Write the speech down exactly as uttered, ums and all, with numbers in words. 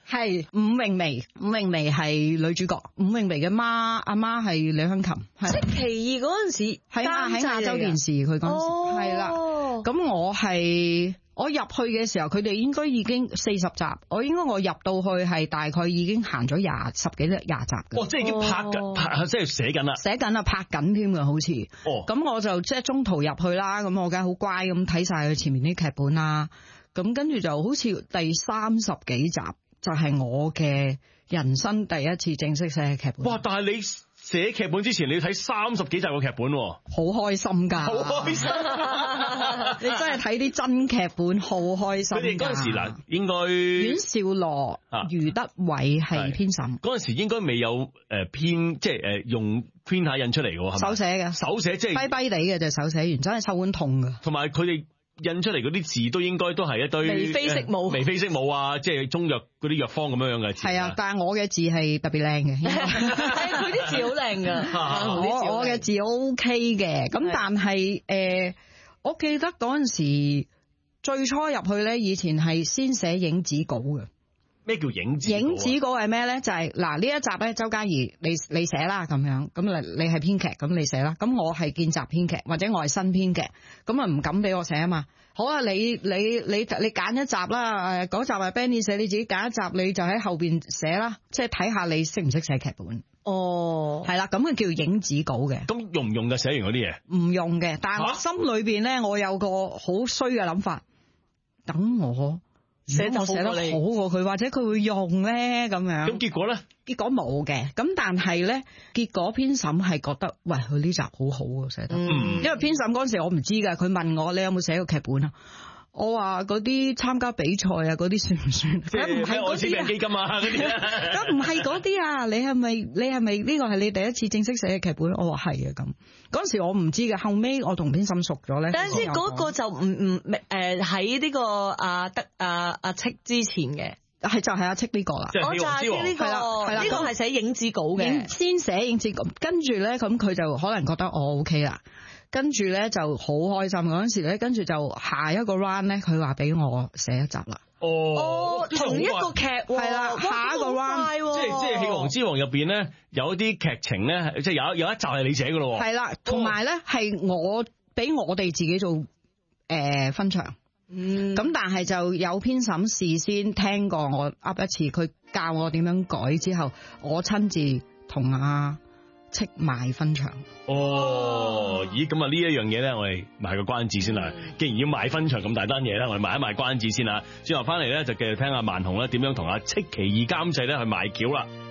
係伍詠薇，伍詠薇係女主角，伍詠薇嘅媽阿媽係李香琴。 即係奇異嗰陣時係啊，喺亞洲電視佢嗰陣時係啦。咁我係我入去嘅時候，佢哋應該已經四十集，我應該我入到去係大概已經行咗廿十幾廿集嘅。 哦，即係已經拍緊，拍即係寫緊啦， 寫緊啊，拍緊添㗎，好似。 哦。咁我就即係中途入去啦，咁我梗係好乖咁睇晒佢前面啲劇本啦。咁跟住就好似第三十幾集就係我嘅人生第一次正式寫劇本。 哇！但係你寫劇本之前，你要睇三十幾集嘅劇本， 好開心㗎， 好開心！ 你真係睇啲真劇本，好開心。 佢哋嗰陣時嗱，應該阮兆羅、余德偉係編審。 嗰陣時應該未有誒編，即係誒用 printer 印出嚟嘅，係咪？ 手寫嘅， 手寫即係跛跛地嘅就手寫完，真係手腕痛㗎。 同埋佢哋印出嚟嗰啲字都應該都係一堆眉飛色舞、 眉飛色舞啊，即係中藥嗰啲藥方咁樣樣嘅字。 係啊，但係我嘅字係特別靚嘅， 佢啲字好靚㗎。 我我嘅字 O K 嘅，咁但係誒、呃，我記得嗰陣時最初入去咧，以前係先寫影子稿嘅。 咩叫影子稿？ 影子稿係咩咧？就係嗱呢一集咧，周嘉怡你你寫啦咁樣，咁你你係編劇，咁你寫啦。咁我係見習編劇，或者我係新編劇，咁啊唔敢俾我寫啊嘛。好啊，你你你你揀一集啦，誒嗰集係 Benny 寫，你自己揀一集，你就喺後邊寫啦，即係睇下你識唔識寫劇本。 哦， 係啦，咁佢叫影子稿嘅。 咁用唔用㗎？寫完嗰啲嘢？唔用嘅，但係我心裏邊咧，我有個好衰嘅諗法，等我。寫得我寫得好過佢，或者佢會用咧咁樣。 咁結果咧？ 結果冇嘅。咁但係咧，結果編審係覺得，喂，佢呢集好好啊，寫得。嗯。因為編審嗰陣時我唔知㗎，佢問我你有冇寫過劇本啊？我話嗰啲參加比賽啊，嗰啲算唔算？ 即係唔係愛滋病基金啊嗰啲啊？ 咁唔係嗰啲啊？你係咪你係咪呢個係你第一次正式寫嘅劇本？我話係啊咁。嗰陣時我唔知嘅，後尾我同編審熟咗咧。 但係先嗰個就唔唔誒喺呢個阿德阿阿戚之前嘅， 係就係阿戚呢個啦。 我就係呢個係啦，呢個係寫影子稿嘅， 先寫影子稿，跟住咧咁佢就可能覺得我 OK 啦。跟住咧就好開心嗰陣時咧，跟住就下一個 round 咧，佢話俾我寫一集啦。 哦， 同一個劇係啦，下一個 round， 即係即係《戲王之王》入邊咧，有一啲劇情咧，即係有有一集係你寫噶咯。 係啦，同埋咧係我俾我哋自己做誒、呃、分場。嗯，咁但係就有編審事先聽過我噏一次，佢教我點樣改之後，我親自同阿戚埋分場。 哦，咦，咁啊呢一樣嘢咧，我哋賣個關子先啦。既然要賣分場咁大單嘢啦，我哋賣一賣關子先啦。轉頭翻嚟咧，就繼續聽阿萬紅咧點樣同阿戚其義監製咧去賣橋啦。